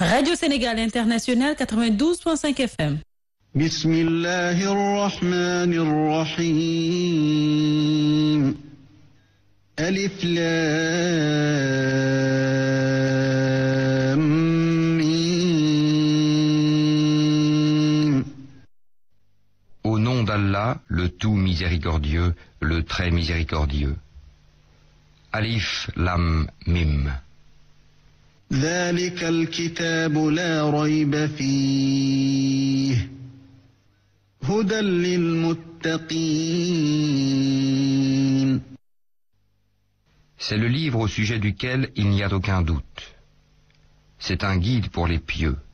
Radio Sénégal International 92.5 FM. بسم الله الرحمن الرحيم ألف لام ميم. Au nom d'Allah, le tout miséricordieux, le très miséricordieux. Alif Lam Mim. ذلك الكتاب لا ريب فيه هدى للمتقين. C'est le livre au sujet duquel il n'y a aucun doute. C'est un guide pour les pieux.